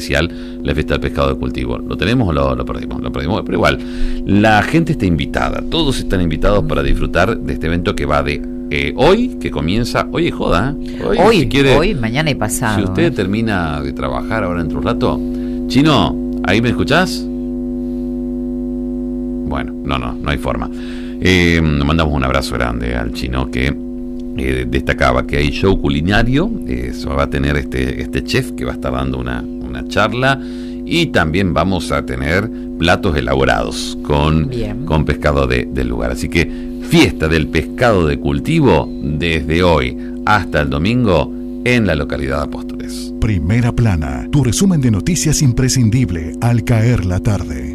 la fiesta del pescado de cultivo. ¿Lo tenemos o lo perdimos? Lo perdimos, pero igual, la gente está invitada, todos están invitados para disfrutar de este evento que va de hoy, que comienza, hoy es joda, hoy, si quiere, hoy, mañana y pasado. Si usted termina de trabajar ahora dentro de un rato, Chino, ¿ahí me escuchás? Bueno, no hay forma. Mandamos un abrazo grande al Chino que destacaba que hay show culinario, va a tener este chef que va a estar dando una charla, y también vamos a tener platos elaborados con pescado del lugar. Así que fiesta del pescado de cultivo desde hoy hasta el domingo en la localidad de Apóstoles. Primera Plana, tu resumen de noticias imprescindible al caer la tarde.